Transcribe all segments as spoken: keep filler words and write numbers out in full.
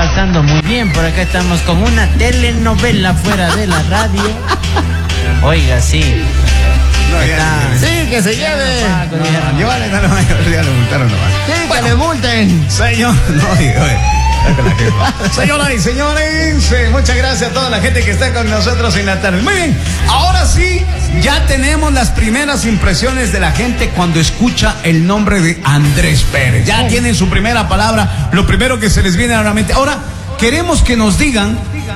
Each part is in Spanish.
pasando muy bien. Por acá estamos con una telenovela fuera de la radio. Oiga, sí. No, ya, Está... sí, que se lleve. No, llévale, no, no, ya le multaron nomás. Sí, Bueno, que le multen. Señor, no, oye, oye. Señoras y señores, eh, muchas gracias a toda la gente que está con nosotros en la tarde. Muy bien, ahora sí, ya tenemos las primeras impresiones de la gente cuando escucha el nombre de Andrés Pérez. Ya tienen su primera palabra, lo primero que se les viene a la mente. Ahora, queremos que nos digan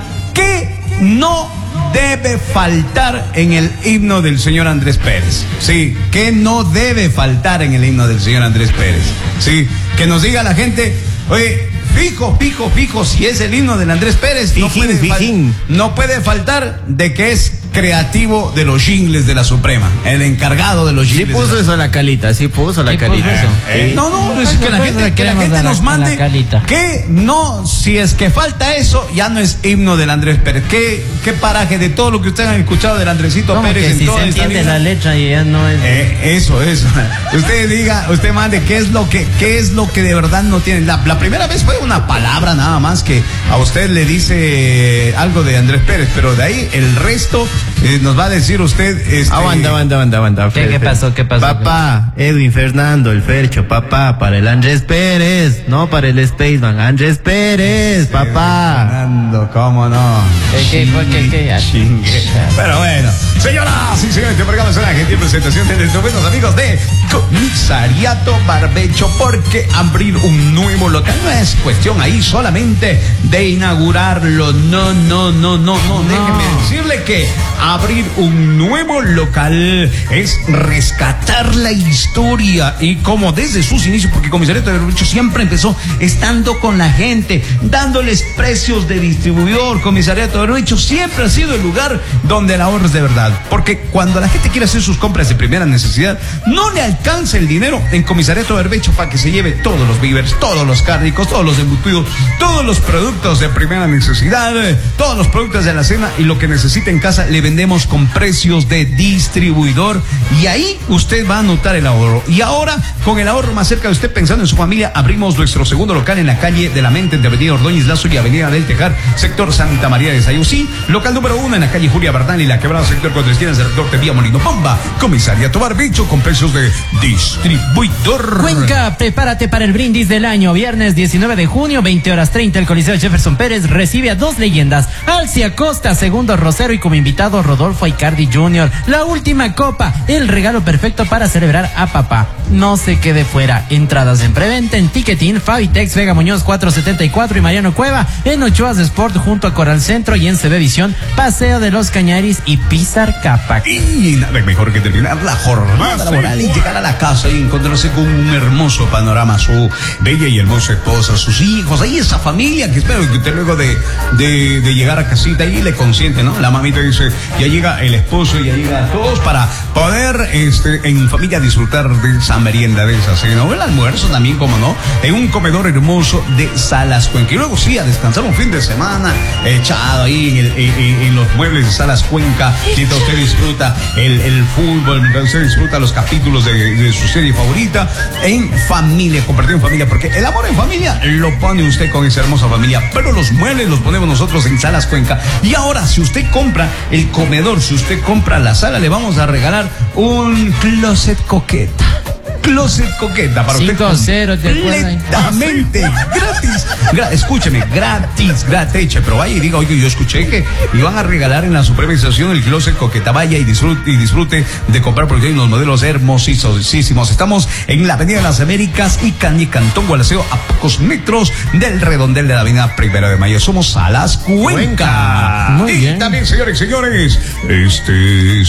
qué no debe faltar en el himno del señor Andrés Pérez. Sí, ¿qué no debe faltar en el himno del señor Andrés Pérez? Sí, que nos diga la gente, oye, fijo, fijo, fijo, si es el himno del Andrés Pérez, fijín, no, puede fijín. no puede faltar de que es creativo de los jingles de la Suprema, el encargado de los Sí jingles. puso eso la calita, sí puso la Sí puso calita. eso. Eh, no, no, es que la Pues, gente, que la queremos gente a la- nos a mande la calita. que no, si es que falta eso, ya no es himno del Andrés Pérez. ¿Qué, qué paraje de todo lo que ustedes han escuchado del Andresito ¿Cómo Pérez que en si toda se esta entiende vida? la letra y ya no es... Eh, eso, eso. Usted diga, usted mande qué es lo que, qué es lo que de verdad no tiene. La, la primera vez fue una palabra nada más que a usted le dice algo de Andrés Pérez, pero de ahí el resto eh, nos va a decir usted. Este, Aguanta, aguanta, aguanta, aguanta. ¿Qué- qué pasó? ¿Qué pasó? Papá, Edwin Fernando, el Fercho, papá, para el Andrés Pérez, no para el Spaceman, Andrés Pérez, papá. Fernando, ¿cómo no? ¿Qué, qué, fue, qué, qué? Ah, Chingue. Pero bueno, señoras y señores, este programa es una gentil presentación de nuestros buenos amigos de Comisariato Barbecho, porque abrir un nuevo local no es cuestión ahí solamente de inaugurarlo. No, no, no, no, no. Déjeme decirle que abrir un nuevo local es rescatar la historia y como desde sus inicios, porque Comisariato Barbecho siempre empezó estando con la gente, dándoles precios de distribuidor. Comisariato Barbecho siempre ha sido el lugar donde el ahorro es de verdad, porque cuando la gente quiere hacer sus compras de primera necesidad, no le alcanza el dinero en Comisariato Barbecho para que se lleve todos los víveres, todos los cárnicos, todos los embutidos, todos los productos de primera necesidad, eh, todos los productos de la cena, y lo que necesite en casa le vendemos con precios de distribuidor, y ahí usted va a notar el ahorro. Y ahora, con el ahorro más cerca de usted, pensando en su familia, abrimos nuestro segundo local en la calle de la Mente, de Avenida Ordóñez Lazo y Avenida del Tejar, sector Santa María de Sayusí. Local número uno en la calle Julia Bardán y la Quebrada, sector Cuatro Esquinas del Norte, vía Molino Pomba. Comisariato Barbecho con precios de distribuidor. Cuenca, prepárate para el brindis del año. Viernes diecinueve de junio, veinte horas treinta, el Coliseo Jefferson Pérez recibe a dos leyendas, Alcia Costa, segundo Rosero, y como invitado Rodolfo Icardi junior La última copa, el regalo perfecto para celebrar a papá. No se quede fuera. Entradas en preventa en Ticketing, Fabitex, Vega Muñoz cuatrocientos setenta y cuatro y Mariano Cueva, en Ochoas Sport junto a Coral Centro, y en C B Visión, Paseo de los Cañaris y Pizar Capac. Y nada mejor que terminar la jornada laboral y llegar a la casa y encontrarse con un hermoso panorama, su bella y hermosa esposa, sus hijos, ahí esa familia que espero que usted luego de, de, de llegar a casita ahí le consiente, ¿no? La mamita dice, ya llega el esposo, ya llega todos para poder este, en familia disfrutar de esa merienda, de esa cena, o el almuerzo también, como no, en un comedor hermoso de Salas Cuenca. Y luego sí, a descansar un fin de semana echado ahí en, el, en, en los muebles de Salas Cuenca, mientras usted disfruta el, el fútbol, mientras usted disfruta los capítulos de, de su serie favorita, en familia, compartir en familia, porque el amor en familia lo pone usted con esa hermosa familia, pero los muebles los ponemos nosotros en Salas Cuenca. Y ahora, si usted compra el comedor, si usted compra la sala, le vamos a regalar un closet coqueta. Closet coqueta para usted cinco cero, ¿te acuerdas? completamente gratis. Gra- escúcheme, gratis, gratis. Pero vaya y diga, oye, yo escuché que iban a regalar en la supervisación el closet coqueta. Vaya y disfrute, y disfrute de comprar, porque hay unos modelos hermosísimos. Estamos en la Avenida de las Américas y Cañí Cantón Gualaceo, a pocos metros del redondel de la Avenida Primera de Mayo. Somos Salas Cuenca. Muy y bien. también, señores y señores, este